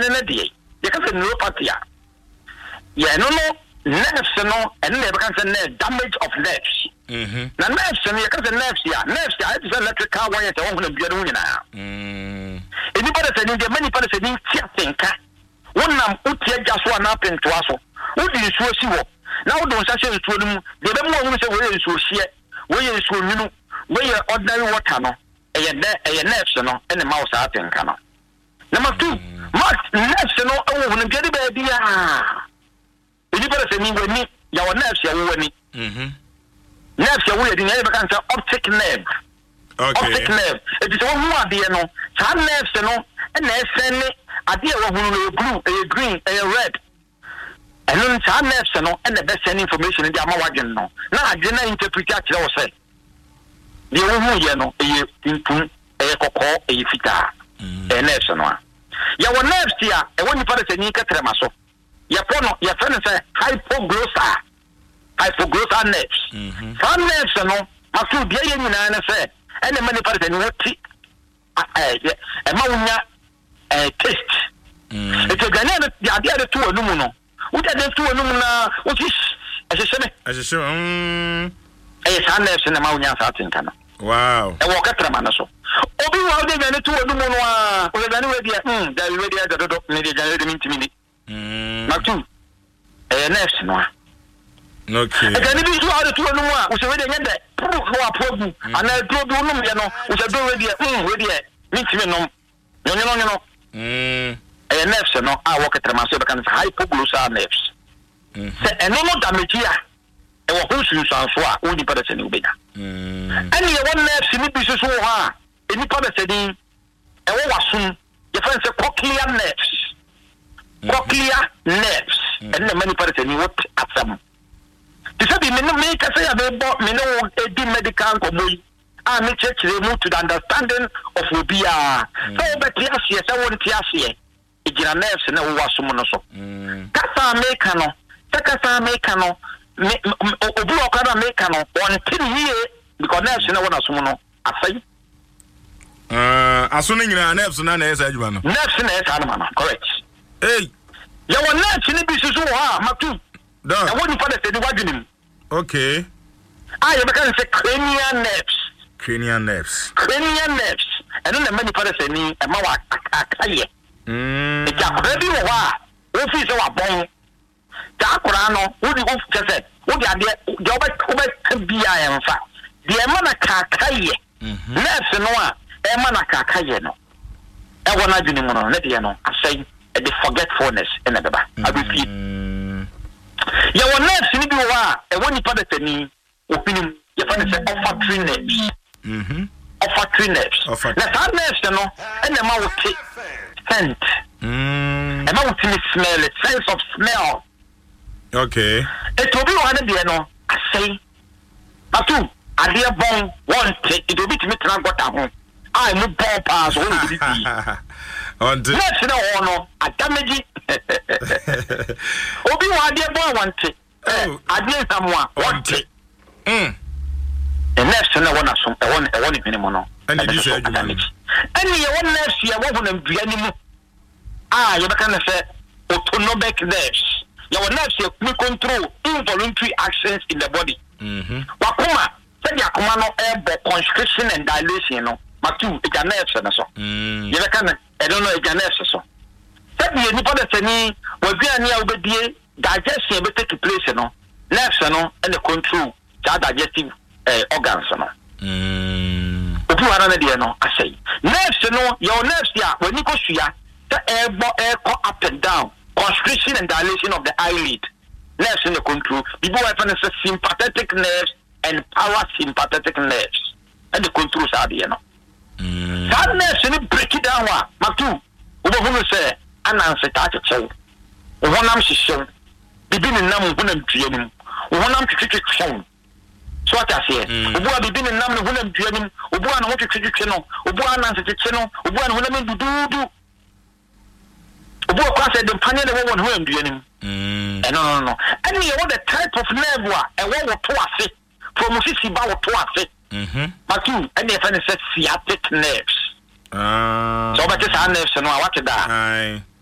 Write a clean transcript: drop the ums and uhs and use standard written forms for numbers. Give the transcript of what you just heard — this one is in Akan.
na de you can say neuropathy yeah no nerves no and never can say damage of nerves na nerves no you can say nerves it is electrical wire to one bia no nyina anybody say the many people say tia tenka wonam utia jaso na pento aso odi nsuo si wo na wo don sase nsuo no mu de be mo hu say wo ye nsuo hie wo ye nsuo nwunu wo ye ordinary water no eye nerves no ene ma wo sa tenka no number 2 nerves no wo hu bia de ba bia anybody say ni wani ya wo nerves ya wo wani nerves ya wo ye di na be kan say optic nerve optic nerve it is one more ade no sa nerves no ene esene ade wo hu no blue green red and then sa nerves no ene be send information in the ama wagen no na ade na interpret akire wo say de wo hu ye no eye tintum eye kokko eye fita nerves no ya wo nerves ya e woni pa de ni katrema so ya pono ya fene say hypoglossal nerves some nerves no masu de ye nyina na say ene mani pa de ni woti e ma wunya taste it's gane ya ade to anumu no wuta de to anumu na wuti aseseme some nerves na ma wunya sa tinka no wow e wo katrema na so obi wa de gane to anumu no a o gane we dia da we dia da do ni de gane de mintimi Matu nerves no okay e gane bi so ade to anumu a wo se we de nyede no apogu ana do no me no wo se do we dia mintimi no nyono nerves no a wo ketrema so be kan hypoglossal nerves se eno no damage ya e wo hunsun so a oni pada se ni ubeda ani e won nerves ni bi so ha eni pada se ni e wo wasun ye fa se cochlear nerves ene mani pada se ni what atsam ti se bi me no me ka se ya be bo me no edi medical komoyi a me chekire mu to the understanding of obia so be tiasie se won tiasie ejira nerves na wo wasum no so kasa meka no obu okada meka no on tin here because nerves na wo nasum no afai aso nyina nerves na esa adwuma no nerves na esa adwuma no correct hey ya wo nerves ni bi susu ha matu da ya woni fa da se di wadwenim okay ya be kan se cranial nerves and then the many people say ni e ma wa akaye e ja ko bi wo wa wo fi se wa bon ja kura no wo di wo se wo di ade de oba bia e mfa de e ma na kakaye nerves no a e ma na kakaye no e wona dwuni mu no ne de no asai e the forgetfulness in the baba abifi ya wo nerves ni bi wo a e woni pa da ni opinim ya fa ne se olfactory nerves olfactory nerves na sa nerves no ene ma wo te scent e ma wo te smell it sense of smell okay it obi wo na de no asai atu ade bon want it obi timi tra gota ho ai mu bon pass wo no bi on the nerves no no adamage obi wo ade bon want ade samwa want the nerves na wona so e wona hwene mo no and this is damage any ye wona nerves ye wo na duani mu ye beka na say autonomic nerves ye wona nerves ye control involuntary actions in the body wakoma say the akoma no constriction and dilation no matu e ja nerves na so ye beka na e don't know e ja nerves so say the ni pada tani waduani a obedie digestion be take place no nerves no and the control that digestive organs no obu ara na de no asai nerves no your nerves ya when you go sua the air go up and down constriction and dilation of the eyelid nerves in the control people have a sympathetic nerves and parasympathetic nerves and the controls are there no that nerves ni break it down wa matu obo hu say ananse ta chechew wonam hihyew bibi ni nam honam tuanim wonam twetwetwe so what I say obu a bibi ni nam ne honam tuanim obu a na twetwetwe no obu a na nsetete no obu a na honam dududu obu a kwase de panye ne wo honam tuanim no and you want the type of nerve wa e wo to ase from sisi ba wo to ase matu and if any say sciatic nerves so but this nerves no what da